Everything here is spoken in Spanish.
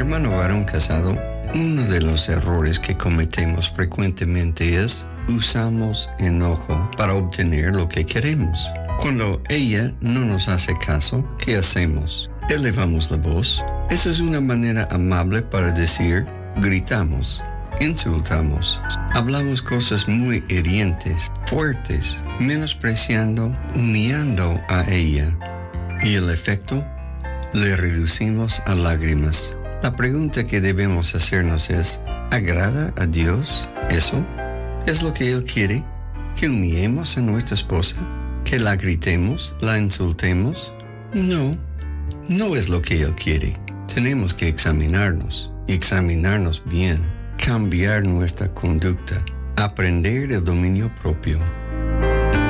hermano varón casado, uno de los errores que cometemos frecuentemente es usamos enojo para obtener lo que queremos. Cuando ella no nos hace caso, ¿qué hacemos? Elevamos la voz. Esa es una manera amable para decir gritamos, insultamos, hablamos cosas muy hirientes, fuertes, menospreciando, humillando a ella. ¿Y el efecto? Le reducimos a lágrimas. La pregunta que debemos hacernos es, ¿agrada a Dios eso? ¿Es lo que Él quiere? ¿Que humillemos a nuestra esposa? ¿Que la gritemos? ¿La insultemos? No, no es lo que Él quiere. Tenemos que examinarnos bien, cambiar nuestra conducta, aprender el dominio propio.